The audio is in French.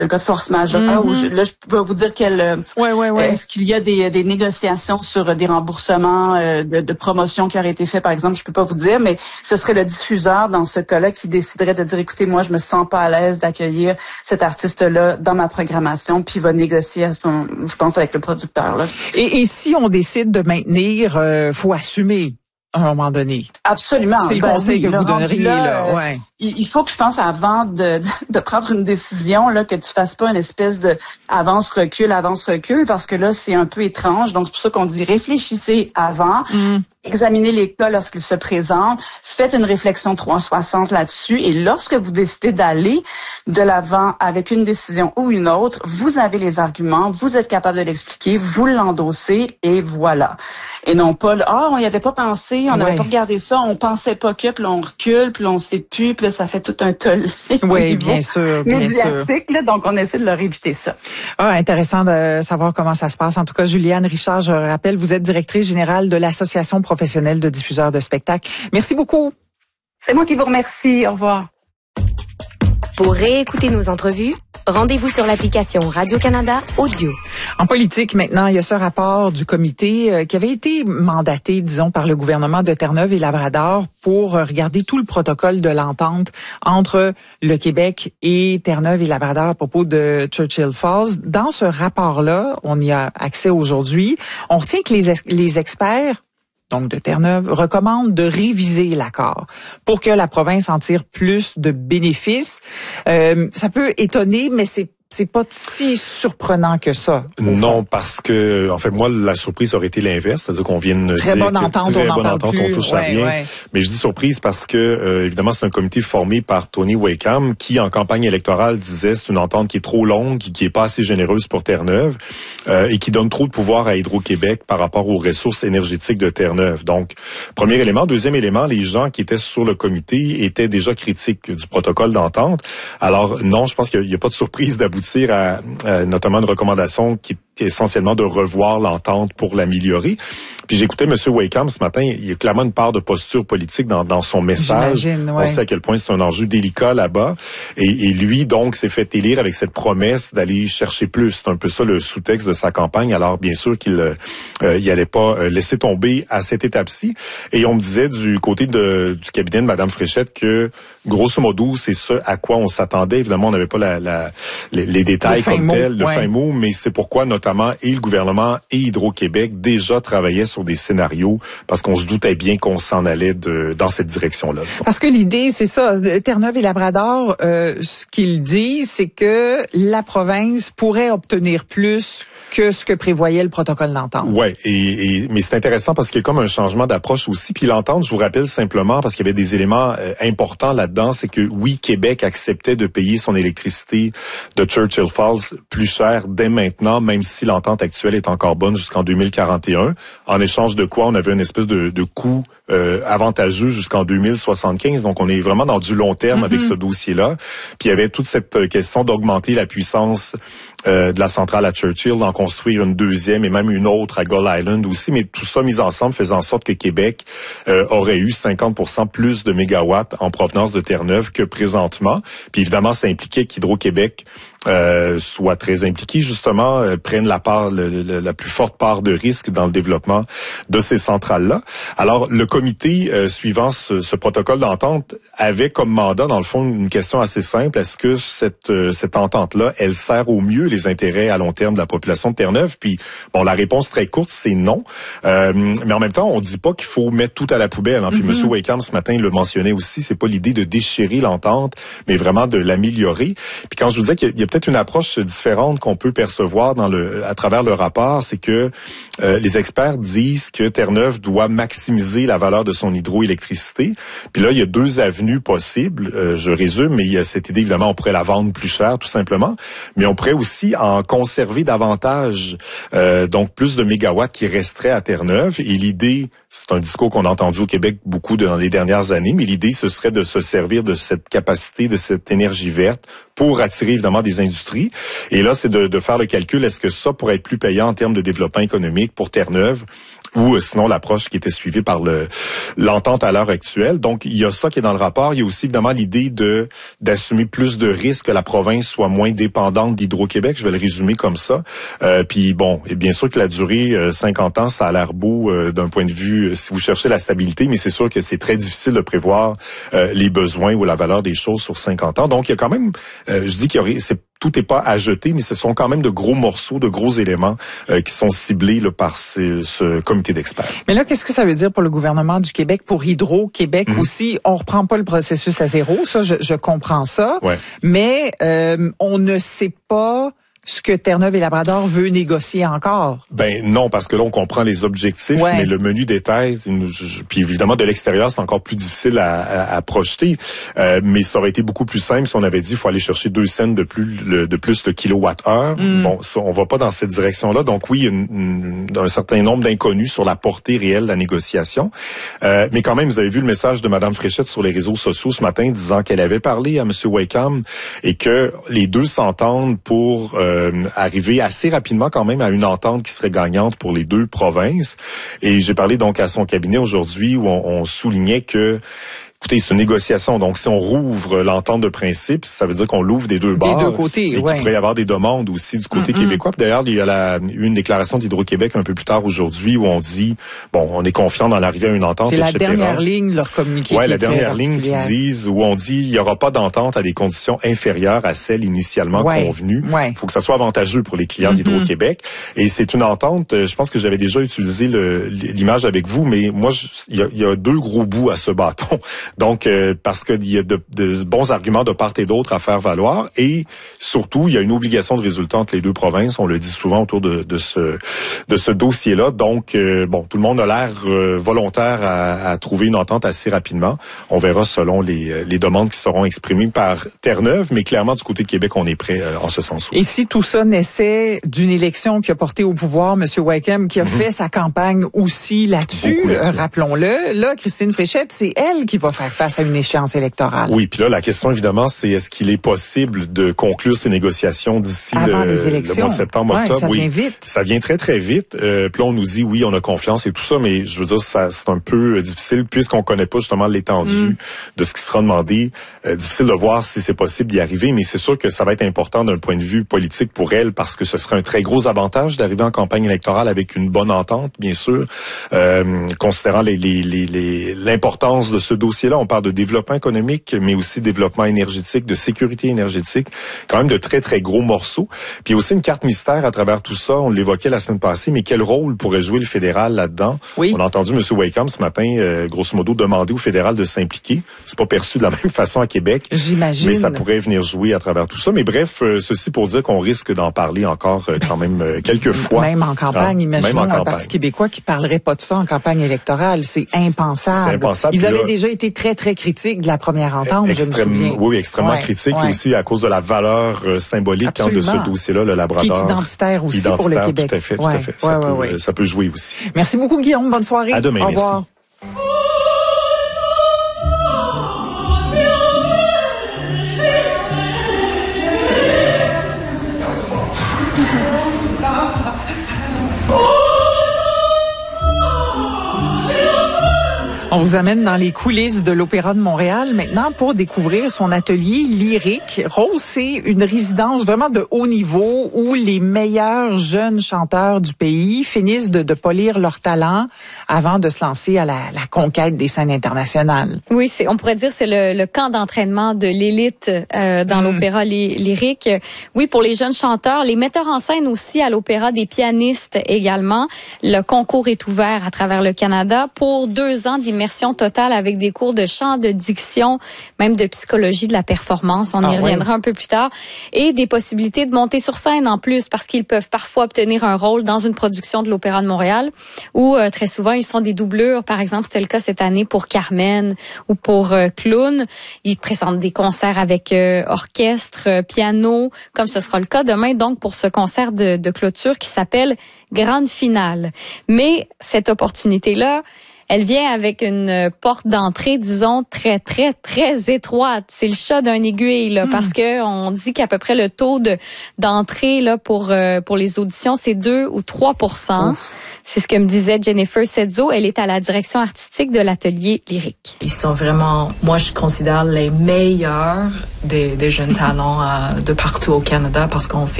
le cas de force majeure, là, je peux vous dire est-ce qu'il y a des négociations sur des remboursements de promotion qui auraient été faits, par exemple, je peux pas vous dire, mais ce serait le diffuseur dans ce cas-là qui déciderait de dire, écoutez, moi, je me sens pas à l'aise d'accueillir cet artiste-là dans ma programmation, puis il va négocier, je pense, avec le producteur. Là. Et si on décide de maintenir, faut assumer. À un moment donné. Absolument. C'est le conseil que vous donneriez, là. Ouais. Il faut que je pense avant de prendre une décision, là, que tu fasses pas une espèce de avance-recul, parce que là, c'est un peu étrange. Donc, c'est pour ça qu'on dit réfléchissez avant. Examinez les cas lorsqu'ils se présentent, faites une réflexion 360 là-dessus et lorsque vous décidez d'aller de l'avant avec une décision ou une autre, vous avez les arguments, vous êtes capable de l'expliquer, vous l'endossez et voilà. Et non pas, on n'y avait pas pensé, on n'avait pas regardé ça, on pensait pas que, puis là, on recule, puis là, on sait plus, puis là, ça fait tout un tollé. Oui, bien sûr, médiatique, là, donc on essaie de leur éviter ça. Intéressant de savoir comment ça se passe. En tout cas, Juliane Richard, je rappelle, vous êtes directrice générale de l'Association professionnelle de diffuseurs de spectacles. Merci beaucoup. C'est moi qui vous remercie. Au revoir. Pour réécouter nos entrevues, rendez-vous sur l'application Radio-Canada Audio. En politique, maintenant, il y a ce rapport du comité qui avait été mandaté, disons, par le gouvernement de Terre-Neuve et Labrador pour regarder tout le protocole de l'entente entre le Québec et Terre-Neuve et Labrador à propos de Churchill Falls. Dans ce rapport-là, on y a accès aujourd'hui. On retient que les experts donc de Terre-Neuve, recommande de réviser l'accord pour que la province en tire plus de bénéfices. Ça peut étonner, mais c'est pas si surprenant que ça. Non, parce que, en fait, moi, la surprise aurait été l'inverse, c'est-à-dire qu'on vient de très dire bonne entente, on touche à rien. Mais je dis surprise parce que, évidemment, c'est un comité formé par Tony Wakeham qui, en campagne électorale, disait c'est une entente qui est trop longue, qui est pas assez généreuse pour Terre-Neuve et qui donne trop de pouvoir à Hydro-Québec par rapport aux ressources énergétiques de Terre-Neuve. Donc, premier élément. Deuxième élément, les gens qui étaient sur le comité étaient déjà critiques du protocole d'entente. Alors, non, je pense qu'il n'y a pas de surprise d'aboutir à notamment une recommandation qui est essentiellement de revoir l'entente pour l'améliorer. Puis j'écoutais M. Wakeham ce matin, il y a clairement une part de posture politique dans son message. On sait à quel point c'est un enjeu délicat là-bas. Et lui, donc, s'est fait élire avec cette promesse d'aller chercher plus. C'est un peu ça le sous-texte de sa campagne. Alors, bien sûr qu'il il allait pas laisser tomber à cette étape-ci. Et on me disait du côté du cabinet de Mme Fréchette que, grosso modo, c'est ce à quoi on s'attendait. Évidemment, on n'avait pas les détails comme tels, le fin mot, mais c'est pourquoi, notamment, et le gouvernement et Hydro-Québec déjà travaillaient sur des scénarios parce qu'on se doutait bien qu'on s'en allait dans cette direction-là. Disons. Parce que l'idée, c'est ça. Terre-Neuve et Labrador, ce qu'ils disent, c'est que la province pourrait obtenir plus que ce que prévoyait le protocole d'entente. Ouais, mais c'est intéressant parce qu'il y a comme un changement d'approche aussi. Puis l'entente, je vous rappelle simplement, parce qu'il y avait des éléments importants là-dedans, c'est que oui, Québec acceptait de payer son électricité de Churchill Falls plus cher dès maintenant, même si l'entente actuelle est encore bonne jusqu'en 2041. En échange de quoi, on avait une espèce de coût avantageux jusqu'en 2075. Donc, on est vraiment dans du long terme avec ce dossier-là. Puis, il y avait toute cette question d'augmenter la puissance de la centrale à Churchill, d'en construire une deuxième et même une autre à Gull Island aussi. Mais tout ça mis ensemble faisait en sorte que Québec aurait eu 50% plus de mégawatts en provenance de Terre-Neuve que présentement. Puis, évidemment, ça impliquait qu'Hydro-Québec soit très impliqué, justement, prenne la plus forte part de risque dans le développement de ces centrales-là. Alors, le comité suivant ce protocole d'entente avait comme mandat, dans le fond, une question assez simple. Est-ce que cette entente-là, elle sert au mieux les intérêts à long terme de la population de Terre-Neuve? Puis, bon, la réponse très courte, c'est non. Mais en même temps, on dit pas qu'il faut mettre tout à la poubelle. Hein. Puis, M. Wakeham, ce matin, le mentionnait aussi, c'est pas l'idée de déchirer l'entente, mais vraiment de l'améliorer. Puis, quand je vous disais qu'il y a peut-être une approche différente qu'on peut percevoir à travers le rapport, c'est que les experts disent que Terre-Neuve doit maximiser la valeur de son hydroélectricité. Puis là, il y a deux avenues possibles. Je résume, mais il y a cette idée, évidemment, on pourrait la vendre plus cher, tout simplement, mais on pourrait aussi en conserver davantage, donc plus de mégawatts qui resteraient à Terre-Neuve. Et l'idée, c'est un discours qu'on a entendu au Québec beaucoup dans les dernières années, mais l'idée, ce serait de se servir de cette capacité, de cette énergie verte pour attirer évidemment des industries. Et là, c'est de faire le calcul, est-ce que ça pourrait être plus payant en termes de développement économique pour Terre-Neuve ou sinon l'approche qui était suivie par l'entente à l'heure actuelle. Donc, il y a ça qui est dans le rapport. Il y a aussi évidemment l'idée d'assumer plus de risques, que la province soit moins dépendante d'Hydro-Québec. Je vais le résumer comme ça. Puis bon, et bien sûr que la durée 50 ans, ça a l'air beau d'un point de vue si vous cherchez la stabilité, mais c'est sûr que c'est très difficile de prévoir les besoins ou la valeur des choses sur 50 ans. Donc, il y a quand même, je dis qu'il y aurait, tout n'est pas à jeter, mais ce sont quand même de gros morceaux, de gros éléments qui sont ciblés là, par ce comité d'experts. Mais là, qu'est-ce que ça veut dire pour le gouvernement du Québec, pour Hydro-Québec aussi? On reprend pas le processus à zéro, ça, je comprends ça. Ouais. Mais on ne sait pas ce que Terre-Neuve et Labrador veut négocier encore. Ben non, parce que là, on comprend les objectifs, mais le menu détail, puis évidemment, de l'extérieur, c'est encore plus difficile à projeter. Mais ça aurait été beaucoup plus simple si on avait dit qu'il faut aller chercher 2 cents de plus le kilowattheure. Bon, ça, on va pas dans cette direction-là. Donc oui, un certain nombre d'inconnus sur la portée réelle de la négociation. Mais quand même, vous avez vu le message de Mme Fréchette sur les réseaux sociaux ce matin disant qu'elle avait parlé à M. Wakeham et que les deux s'entendent pour arriver assez rapidement quand même à une entente qui serait gagnante pour les deux provinces. Et j'ai parlé donc à son cabinet aujourd'hui où on soulignait que écoutez, c'est une négociation. Donc, si on rouvre l'entente de principe, ça veut dire qu'on l'ouvre des deux bords. Des deux côtés, et qu'il pourrait y avoir des demandes aussi du côté québécois. Puis d'ailleurs, il y a eu une déclaration d'Hydro-Québec un peu plus tard aujourd'hui où on dit, bon, on est confiant dans l'arrivée à une entente. C'est la dernière ligne de leur communiqué. Oui, la dernière ligne qui disent, où on dit, il n'y aura pas d'entente à des conditions inférieures à celles initialement convenues. Il faut que ça soit avantageux pour les clients d'Hydro-Québec. Et c'est une entente, je pense que j'avais déjà utilisé l'image avec vous, mais moi, il y a 2 gros bouts à ce bâton. Donc, parce qu'il y a de bons arguments de part et d'autre à faire valoir. Et surtout, il y a une obligation de résultat entre les deux provinces. On le dit souvent autour de ce dossier-là. Donc, bon, tout le monde a l'air volontaire à trouver une entente assez rapidement. On verra selon les demandes qui seront exprimées par Terre-Neuve. Mais clairement, du côté de Québec, on est prêt en ce sens aussi. Et si tout ça naissait d'une élection qui a porté au pouvoir M. Wakeham, qui a fait sa campagne aussi là-dessus, rappelons-le. Là, Christine Fréchette, c'est elle qui va faire face à une échéance électorale. Oui, puis là, la question, évidemment, c'est est-ce qu'il est possible de conclure ces négociations d'ici le mois de septembre, octobre? Ça vient vite. Ça vient très, très vite. Puis là, on nous dit, oui, on a confiance et tout ça, mais je veux dire, c'est un peu difficile puisqu'on connaît pas justement l'étendue de ce qui sera demandé. Difficile de voir si c'est possible d'y arriver, mais c'est sûr que ça va être important d'un point de vue politique pour elle parce que ce serait un très gros avantage d'arriver en campagne électorale avec une bonne entente, bien sûr, considérant l'importance de ce dossier-là. On parle de développement économique, mais aussi développement énergétique, de sécurité énergétique, quand même de très, très gros morceaux. Puis il y a aussi une carte mystère à travers tout ça, on l'évoquait la semaine passée, mais quel rôle pourrait jouer le fédéral là-dedans? Oui. On a entendu M. Wakeham ce matin, grosso modo, demander au fédéral de s'impliquer. C'est pas perçu de la même façon à Québec. J'imagine. Mais ça pourrait venir jouer à travers tout ça. Mais bref, ceci pour dire qu'on risque d'en parler encore quand même quelques fois. Même en campagne, imaginons un Parti québécois qui parlerait pas de ça en campagne électorale. C'est impensable. C'est impensable. Ils avaient déjà été très, très critiques de la première entente, je me souviens. Oui, extrêmement critique aussi à cause de la valeur symbolique de ce dossier-là, le Labrador. Qui est identitaire aussi pour le Québec. Tout à fait, tout à fait. Ça peut jouer aussi. Merci beaucoup, Guillaume. Bonne soirée. À demain, Au revoir. Merci. On vous amène dans les coulisses de l'Opéra de Montréal maintenant pour découvrir son atelier lyrique. Rose, c'est une résidence vraiment de haut niveau où les meilleurs jeunes chanteurs du pays finissent de polir leur talent avant de se lancer à la conquête des scènes internationales. Oui, on pourrait dire c'est le camp d'entraînement de l'élite dans l'opéra lyrique. Oui, pour les jeunes chanteurs, les metteurs en scène aussi à l'opéra, des pianistes également. Le concours est ouvert à travers le Canada pour 2 ans d'immersion totale avec des cours de chant, de diction, même de psychologie de la performance. On y reviendra un peu plus tard. Et des possibilités de monter sur scène en plus parce qu'ils peuvent parfois obtenir un rôle dans une production de l'Opéra de Montréal où très souvent ils sont des doublures. Par exemple, c'était le cas cette année pour Carmen ou pour Clown. Ils présentent des concerts avec orchestre, piano, comme ce sera le cas demain donc pour ce concert de clôture qui s'appelle Grande Finale. Mais cette opportunité-là, Elle vient avec une porte d'entrée, disons, très, très, très étroite. C'est le chat d'un aiguille, là, parce que on dit qu'à peu près le taux d'entrée là pour les auditions, c'est 2 ou 3%. C'est ce que me disait Jennifer Setzo. Elle est à la direction artistique de l'atelier lyrique. Ils sont vraiment, moi je considère les meilleurs des jeunes talents de partout au Canada parce qu'on fait